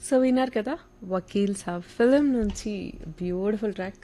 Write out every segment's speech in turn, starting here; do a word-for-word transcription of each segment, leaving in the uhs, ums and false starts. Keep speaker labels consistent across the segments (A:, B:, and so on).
A: So విన్నారు కదా, Vakeel Saab film నుంచి బ్యూటిఫుల్ ట్రాక్.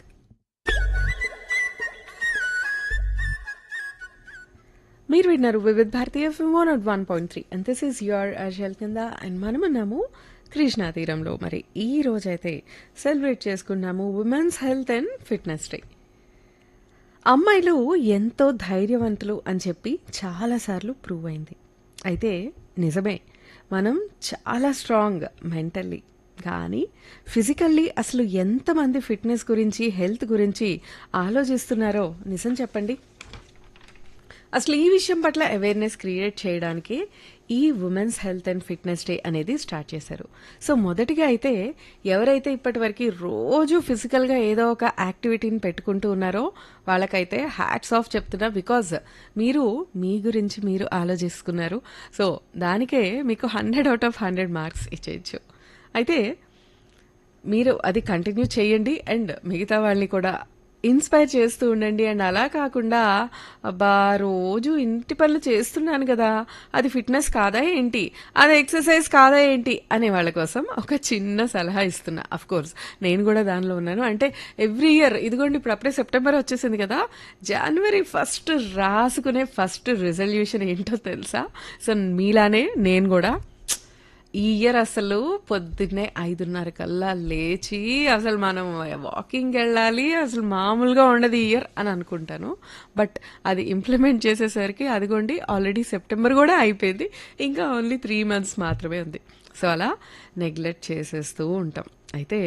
A: మీరు విన్నారు వివిధ్ భారతీయ FM one not one point three and this is your అర్జల్ కింద. అండ్ మనమున్నాము కృష్ణా తీరంలో. మరి ఈ రోజైతే సెలబ్రేట్ చేసుకున్నాము women's health and fitness day. అమ్మాయిలు ఎంతో ధైర్యవంతులు అని చెప్పి చాలాసార్లు ప్రూవ్ అయింది. అయితే నిజమే, మనం చాలా స్ట్రాంగ్ మెంటల్లీ, కానీ ఫిజికల్లీ అసలు ఎంతమంది ఫిట్నెస్ గురించి హెల్త్ గురించి ఆలోచిస్తున్నారో నిజం చెప్పండి. అసలు ఈ విషయం పట్ల అవేర్నెస్ క్రియేట్ చేయడానికి ఈ women's health and fitness day అనేది స్టార్ట్ చేశారు. సో మొదటిగా అయితే ఎవరైతే ఇప్పటి వరకు రోజు ఫిజికల్గా ఏదో ఒక యాక్టివిటీని పెట్టుకుంటూ ఉన్నారో వాళ్ళకైతే హ్యాట్స్ ఆఫ్ చెప్తున్నా. బికాజ్ మీరు మీ గురించి మీరు ఆలోచిస్తున్నారు. సో దానికే మీకు hundred out of hundred marks ఇచ్చేయచ్చు. అయితే మీరు అది కంటిన్యూ చేయండి అండ్ మిగతా వాళ్ళని కూడా ఇన్స్పైర్ చేస్తూ ఉండండి. అండ్ అలా కాకుండా అబ్బా రోజు ఇంటి పనులు చేస్తున్నాను కదా, అది ఫిట్నెస్ కాదా ఏంటి, అది ఎక్సర్సైజ్ కాదా ఏంటి అనే వాళ్ళ కోసం ఒక చిన్న సలహా ఇస్తున్నా. అఫ్ కోర్స్ నేను కూడా దానిలో ఉన్నాను. అంటే ఎవ్రీ ఇయర్ ఇదిగోండి, ఇప్పుడు అప్పుడే సెప్టెంబర్ వచ్చేసింది కదా, జనవరి ఫస్ట్ రాసుకునే ఫస్ట్ రిజల్యూషన్ ఏంటో తెలుసా? సో మీలానే నేను కూడా ఈ ఇయర్ అసలు పొద్దున్నే ఐదున్నర కల్లా లేచి అసలు మనం వాకింగ్ వెళ్ళాలి, అసలు మామూలుగా ఉండదు ఈ ఇయర్ అని అనుకుంటాను. బట్ అది ఇంప్లిమెంట్ చేసేసరికి అదిగోండి ఆల్రెడీ సెప్టెంబర్ కూడా అయిపోయింది, ఇంకా ఓన్లీ త్రీ మంత్స్ మాత్రమే ఉంది. సో అలా నెగ్లెక్ట్ చేసేస్తూ ఉంటాం. అయితే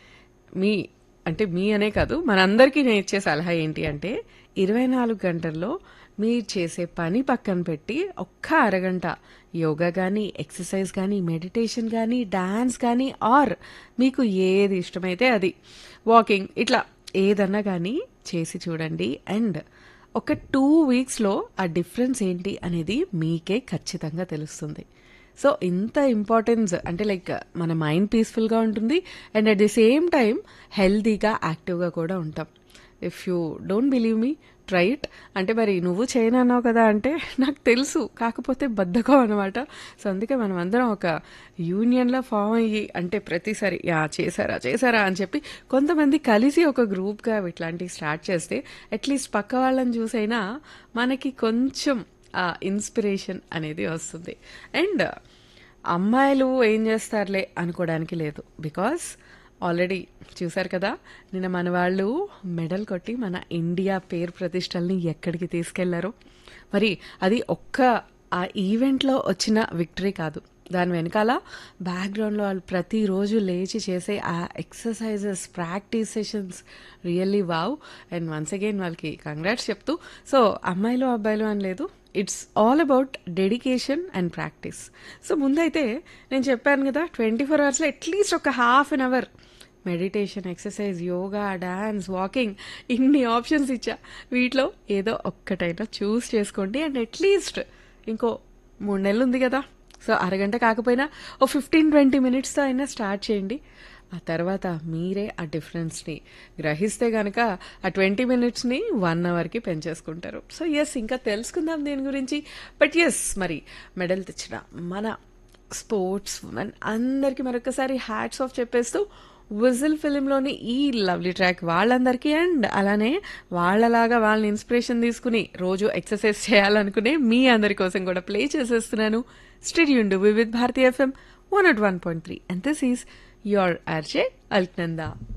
A: మీ అంటే మీ అనే కాదు, మనందరికీ నేను ఇచ్చే సలహా ఏంటి అంటే, ఇరవై నాలుగు గంటల్లో మీరు చేసే పని పక్కన పెట్టి ఒక్క అరగంట యోగా కానీ, ఎక్సర్సైజ్ కానీ, మెడిటేషన్ కానీ, డాన్స్ కానీ, ఆర్ మీకు ఏది ఇష్టమైతే అది, వాకింగ్, ఇట్లా ఏదన్నా కానీ చేసి చూడండి. అండ్ ఒక టూ వీక్స్లో ఆ డిఫరెన్స్ ఏంటి అనేది మీకే ఖచ్చితంగా తెలుస్తుంది. సో ఇంత ఇంపార్టెన్స్ అంటే లైక్ మన మైండ్ పీస్ఫుల్గా ఉంటుంది and at the same time హెల్తీగా యాక్టివ్గా కూడా ఉంటాం. If you don't believe me, try it. అంటే మరి నువ్వు చేయనన్నావు కదా అంటే నాకు తెలుసు, కాకపోతే బద్ధకం అనమాట. సో అందుకే మనం అందరం ఒక యూనియన్లో ఫామ్ అయ్యి, అంటే ప్రతిసారి యా చేశారా చేశారా అని చెప్పి కొంతమంది కలిసి ఒక గ్రూప్గా ఇట్లాంటివి స్టార్ట్ చేస్తే అట్లీస్ట్ పక్క వాళ్ళని చూసైనా మనకి కొంచెం ఆ ఇన్స్పిరేషన్ అనేది వస్తుంది. అండ్ అమ్మాయిలు ఏం చేస్తారులే అనుకోవడానికి లేదు. బికాస్ ఆల్రెడీ చూసారు కదా, నిన్న మన వాళ్ళు మెడల్ కొట్టి మన ఇండియా పేరు ప్రతిష్టల్ని ఎక్కడికి తీసుకెళ్లారో. మరి అది ఒక్క ఆ ఈవెంట్లో వచ్చిన విక్టరీ కాదు, దాని వెనకాల బ్యాక్గ్రౌండ్లో వాళ్ళు ప్రతిరోజు లేచి చేసే ఆ exercises, practice sessions really wow. And once again వాళ్ళకి కంగ్రాట్స్ చెప్తూ, సో అమ్మాయిలు అబ్బాయిలు అని లేదు, it's all about dedication and practice. So ముందైతే నేను చెప్పాను కదా, ట్వంటీ ఫోర్ అవర్స్లో అట్లీస్ట్ ఒక half an hour meditation, exercise, yoga, dance, walking, ఇన్ని ఆప్షన్స్ ఇచ్చా. వీటిలో ఏదో ఒక్కటైనా చూస్ చేసుకోండి. అండ్ అట్లీస్ట్ ఇంకో మూడు నెలలు ఉంది కదా, సో అరగంట కాకపోయినా ఓ ఫిఫ్టీన్ ట్వంటీ మినిట్స్తో అయినా స్టార్ట్ చేయండి. ఆ తర్వాత మీరే ఆ డిఫరెన్స్ని గ్రహిస్తే కనుక ఆ ట్వంటీ మినిట్స్ని వన్ అవర్కి పెంచేసుకుంటారు. సో ఎస్, ఇంకా తెలుసుకుందాం దీని గురించి. బట్ ఎస్, మరి మెడల్ తెచ్చిన మన స్పోర్ట్స్ ఉమెన్ అందరికీ మరొకసారి హ్యాట్స్ ఆఫ్ చెప్పేస్తూ, విజిల్ ఫిలింలోని ఈ లవ్లీ ట్రాక్ వాళ్ళందరికీ, అండ్ అలానే వాళ్ళలాగా వాళ్ళని ఇన్స్పిరేషన్ తీసుకుని రోజు ఎక్సర్సైజ్ చేయాలనుకునే మీ అందరి కోసం కూడా ప్లే చేసేస్తున్నాను. స్టేడియండు Vividh Bharati FM one not one point three and this is your RJ Alaknanda.